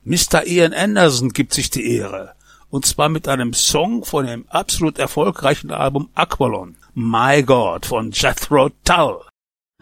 Mr. Ian Anderson gibt sich die Ehre. Und zwar mit einem Song von dem absolut erfolgreichen Album Aqualon, My God von Jethro Tull.